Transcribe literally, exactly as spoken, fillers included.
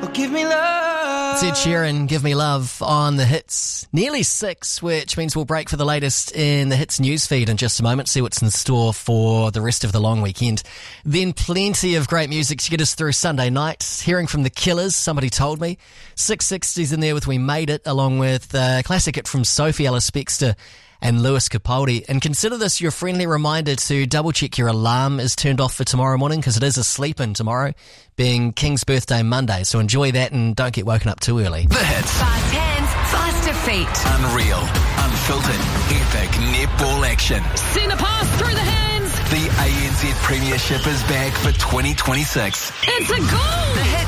Oh, give me love. It's Ed Sheeran, Give Me Love on the Hits. Nearly six, which means we'll break for the latest in the Hits newsfeed in just a moment, see what's in store for the rest of the long weekend. Then plenty of great music to get us through Sunday night. Hearing from The Killers, Somebody Told Me. six sixties in there with We Made It, along with a classic hit from Sophie Ellis-Bextor and Lewis Capaldi. And consider this your friendly reminder to double check your alarm is turned off for tomorrow morning, because it is a sleep-in tomorrow, being King's birthday Monday. So enjoy that and don't get woken up too early. The Hits. Fast hands, faster feet. Unreal, unfiltered, epic netball action. Send a pass through the hands. The A N Z Premiership is back for twenty twenty-six. It's a goal. The Hits.